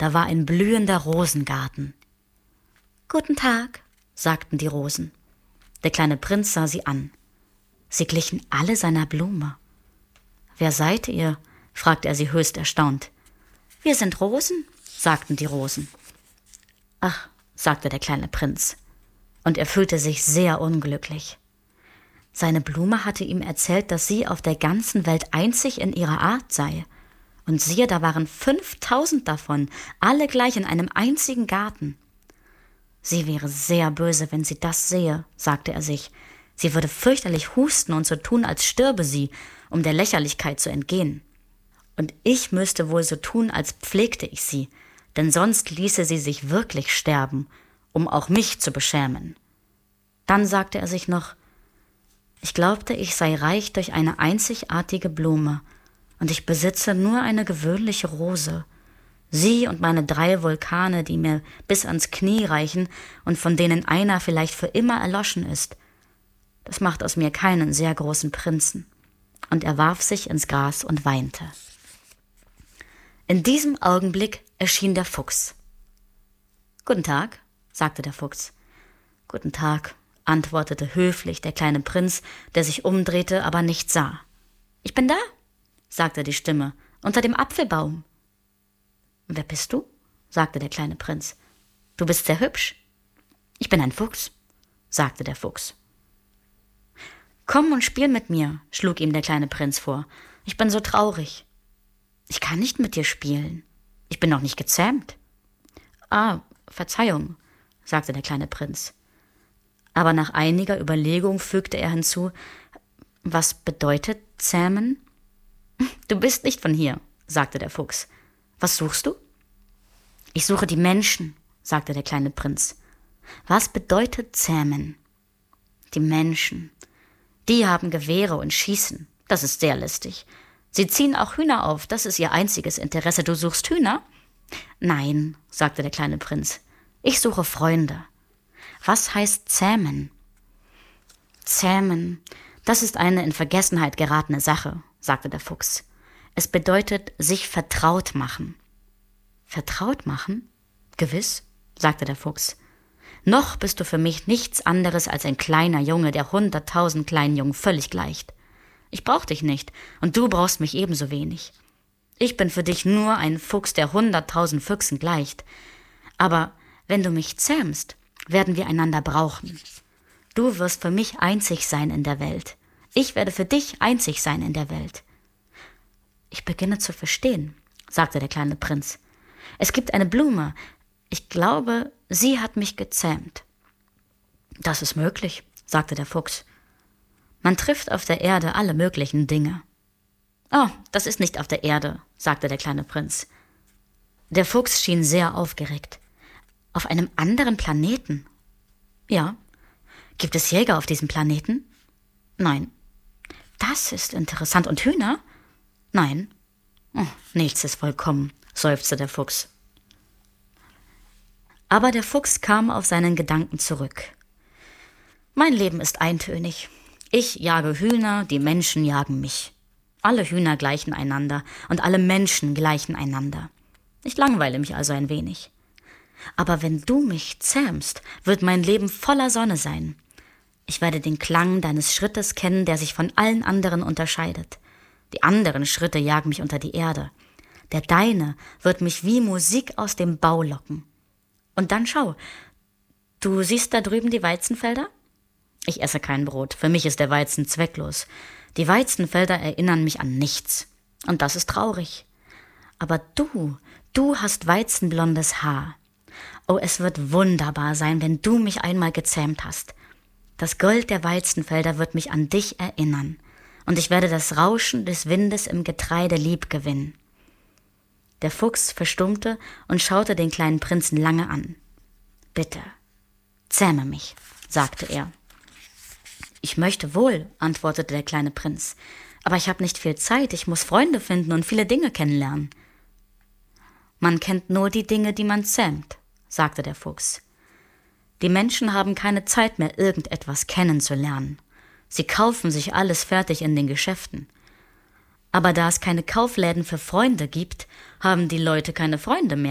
da war ein blühender Rosengarten. »Guten Tag«, sagten die Rosen. Der kleine Prinz sah sie an. Sie glichen alle seiner Blume. »Wer seid ihr?« fragte er sie höchst erstaunt. »Wir sind Rosen«, sagten die Rosen. »Ach«, sagte der kleine Prinz, und er fühlte sich sehr unglücklich. Seine Blume hatte ihm erzählt, dass sie auf der ganzen Welt einzig in ihrer Art sei. Und siehe, da waren 5000 davon, alle gleich in einem einzigen Garten. Sie wäre sehr böse, wenn sie das sehe, sagte er sich. Sie würde fürchterlich husten und so tun, als stürbe sie, um der Lächerlichkeit zu entgehen. Und ich müsste wohl so tun, als pflegte ich sie, denn sonst ließe sie sich wirklich sterben, um auch mich zu beschämen. Dann sagte er sich noch, ich glaubte, ich sei reich durch eine einzigartige Blume, und ich besitze nur eine gewöhnliche Rose. Sie und meine 3 Vulkane, die mir bis ans Knie reichen und von denen einer vielleicht für immer erloschen ist. Das macht aus mir keinen sehr großen Prinzen. Und er warf sich ins Gras und weinte. In diesem Augenblick erschien der Fuchs. »Guten Tag«, sagte der Fuchs. »Guten Tag«, antwortete höflich der kleine Prinz, der sich umdrehte, aber nichts sah. »Ich bin da«, sagte die Stimme, »unter dem Apfelbaum.« »Wer bist du?«, sagte der kleine Prinz. »Du bist sehr hübsch.« »Ich bin ein Fuchs«, sagte der Fuchs. »Komm und spiel mit mir«, schlug ihm der kleine Prinz vor. »Ich bin so traurig.« »Ich kann nicht mit dir spielen. Ich bin noch nicht gezähmt.« »Ah, Verzeihung«, sagte der kleine Prinz. Aber nach einiger Überlegung fügte er hinzu, »Was bedeutet zähmen?« »Du bist nicht von hier«, sagte der Fuchs. »Was suchst du?« »Ich suche die Menschen«, sagte der kleine Prinz. »Was bedeutet zähmen?« »Die Menschen. Die haben Gewehre und schießen. Das ist sehr listig. Sie ziehen auch Hühner auf, das ist ihr einziges Interesse. Du suchst Hühner?« »Nein«, sagte der kleine Prinz. »Ich suche Freunde.« »Was heißt zähmen?« »Zähmen, das ist eine in Vergessenheit geratene Sache«, sagte der Fuchs. »Es bedeutet sich vertraut machen.« »Vertraut machen? Gewiss«, sagte der Fuchs. »Noch bist du für mich nichts anderes als ein kleiner Junge, der 100.000 kleinen Jungen völlig gleicht. Ich brauch dich nicht, und du brauchst mich ebenso wenig. Ich bin für dich nur ein Fuchs, der 100.000 Füchsen gleicht. Aber wenn du mich zähmst, werden wir einander brauchen. Du wirst für mich einzig sein in der Welt. Ich werde für dich einzig sein in der Welt.« »Ich beginne zu verstehen«, sagte der kleine Prinz. »Es gibt eine Blume. Ich glaube, sie hat mich gezähmt.« »Das ist möglich«, sagte der Fuchs. »Man trifft auf der Erde alle möglichen Dinge.« »Oh, das ist nicht auf der Erde«, sagte der kleine Prinz. Der Fuchs schien sehr aufgeregt. »Auf einem anderen Planeten?« »Ja.« »Gibt es Jäger auf diesem Planeten?« »Nein.« »Das ist interessant. Und Hühner?« »Nein.« »Oh, nichts ist vollkommen«, seufzte der Fuchs. Aber der Fuchs kam auf seinen Gedanken zurück. »Mein Leben ist eintönig. Ich jage Hühner, die Menschen jagen mich. Alle Hühner gleichen einander und alle Menschen gleichen einander. Ich langweile mich also ein wenig. Aber wenn du mich zähmst, wird mein Leben voller Sonne sein. Ich werde den Klang deines Schrittes kennen, der sich von allen anderen unterscheidet. Die anderen Schritte jagen mich unter die Erde. Der deine wird mich wie Musik aus dem Bau locken. Und dann schau, du siehst da drüben die Weizenfelder? Ich esse kein Brot, für mich ist der Weizen zwecklos. Die Weizenfelder erinnern mich an nichts. Und das ist traurig. Aber du hast weizenblondes Haar. Oh, es wird wunderbar sein, wenn du mich einmal gezähmt hast. Das Gold der Weizenfelder wird mich an dich erinnern. Und ich werde das Rauschen des Windes im Getreide lieb gewinnen.« Der Fuchs verstummte und schaute den kleinen Prinzen lange an. »Bitte, zähme mich«, sagte er. »Ich möchte wohl«, antwortete der kleine Prinz, »aber ich habe nicht viel Zeit, ich muss Freunde finden und viele Dinge kennenlernen.« »Man kennt nur die Dinge, die man zähmt«, sagte der Fuchs. »Die Menschen haben keine Zeit mehr, irgendetwas kennenzulernen. Sie kaufen sich alles fertig in den Geschäften. Aber da es keine Kaufläden für Freunde gibt, haben die Leute keine Freunde mehr.